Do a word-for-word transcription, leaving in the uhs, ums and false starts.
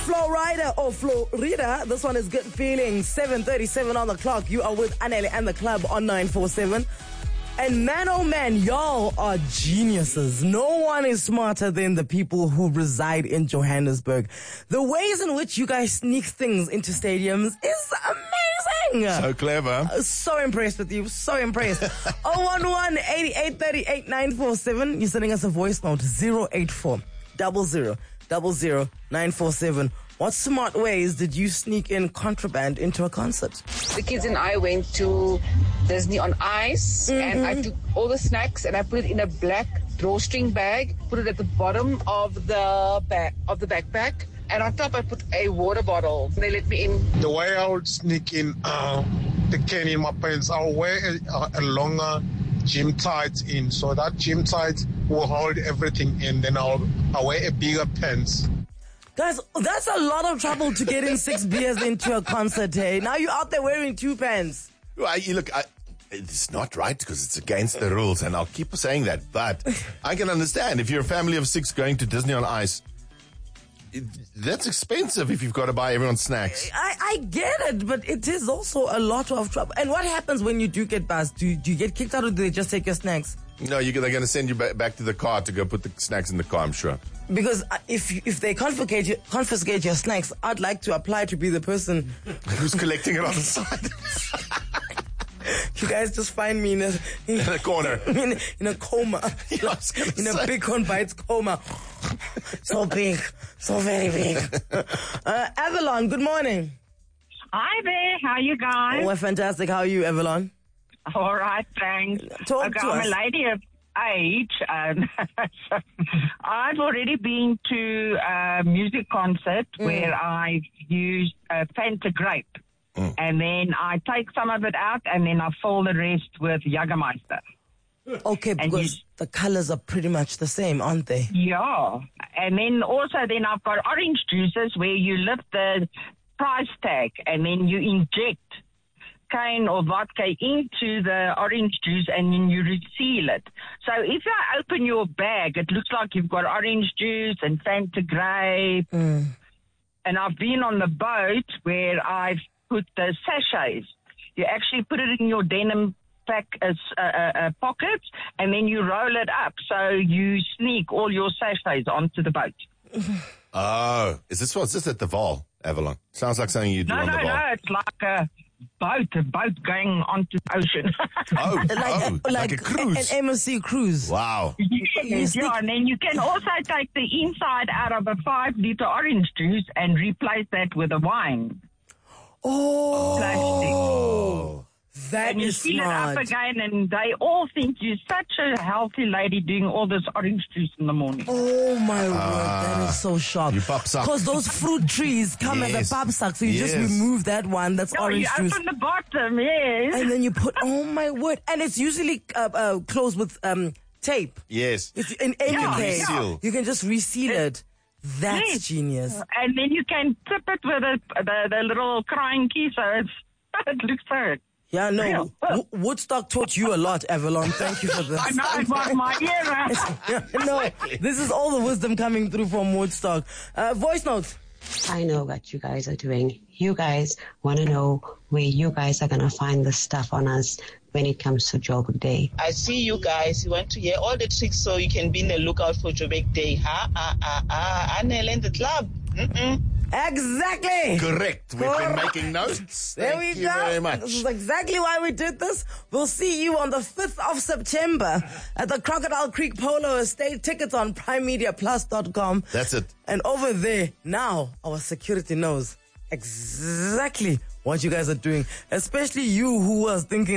Florida or Florida. This one is Good Feeling. seven thirty-seven on the clock. You are with Anele and the club on nine four seven. And man, oh man, y'all are geniuses. No one is smarter than the people who reside in Johannesburg. The ways in which you guys sneak things into stadiums is amazing. So clever. Uh, so impressed with you. So impressed. oh one one, eighty-eight thirty-eight, nine four seven. You're sending us a voice note. zero eight four, zero zero, zero zero, nine four seven. What smart ways did you sneak in contraband into a concert? The kids and I went to Disney on Ice, mm-hmm. and I took all the snacks and I put it in a black drawstring bag, put it at the bottom of the back of the backpack, and on top I put a water bottle. They let me in. The way I would sneak in uh, the can in my pants, I'll wear a, a longer gym tights in, so that gym tights will hold everything in. Then I'll, I'll wear a bigger pants. Guys, that's a lot of trouble to get in six beers into a concert, hey? Now you're out there wearing two pants. Well, you look, I, it's not right because it's against the rules, and I'll keep saying that. But I can understand if you're a family of six going to Disney on Ice, it, that's expensive if you've got to buy everyone snacks. I, I get it, but it is also a lot of trouble. And what happens when you do get buzzed? Do, do you get kicked out or do they just take your snacks? No, you, they're going to send you back, back to the car to go put the snacks in the car, I'm sure. Because if if they confiscate your, confiscate your snacks, I'd like to apply to be the person who's collecting it on the side. You guys just find me in a in, in a corner, in, in a coma, yeah, in a say. Bighorn Bites coma. So big, so very big. Uh, Avalon, good morning. Hi there, how you guys? Oh, we're fantastic. How are you, Avalon? All right, thanks. Talk okay, to I'm us. a lady of age. Um, so I've already been to a music concert mm. where I've used uh, Fanta grape. Mm. And then I take some of it out and then I fill the rest with Jägermeister. Okay, because you, the colors are pretty much the same, aren't they? Yeah. And then also then I've got orange juices where you lift the price tag and then you inject cane or vodka into the orange juice and then you reseal it. So if I open your bag, it looks like you've got orange juice and Fanta grape. Mm. And I've been on the boat where I've put the sachets. You actually put it in your denim pack as uh, uh, pocket and then you roll it up. So you sneak all your sachets onto the boat. Oh, is this what's this at the Val, Avalon? Sounds like something you do no, on no, the Val. No, no, it's like a boat, a boat going onto the ocean. oh, like, oh, a, like, like a cruise. An M S C cruise. Wow. Yes, yeah, and then you can also take the inside out of a five liter orange juice and replace that with a wine. Oh, plastic. That and you is fill smart. it up again, and they all think you're such a healthy lady doing all this orange juice in the morning. Oh my uh, word, that is so sharp. You pop suck. Because those fruit trees come yes. as a pop suck, so you yes. just remove that one. That's no, orange you juice. open the bottom, yes. And then you put. Oh my word! And it's usually uh, uh, closed with um, tape. Yes. It's in any yeah, case, yeah. you can just reseal it. That's yes. genius. And then you can tip it with a, the the little crying key, so it's, it looks so. Yeah, no. W- Woodstock taught you a lot, Avalon. Thank you for this. I know, it was my era. No, this is all the wisdom coming through from Woodstock. Uh, voice notes. I know what you guys are doing. You guys want to know where you guys are going to find the stuff on us when it comes to Joburg Day. I see you guys. You want to hear all the tricks so you can be in the lookout for Joburg Day. Ha, ah, ah, ah. Anele in the club. Mm-mm. Exactly. Correct. We've Correct. been making notes. There Thank we you go. very much. This is exactly why we did this. We'll see you on the fifth of September at the Crocodile Creek Polo Estate. Tickets on prime media plus dot com. That's it. And over there, now our security knows exactly what you guys are doing, especially you who was thinking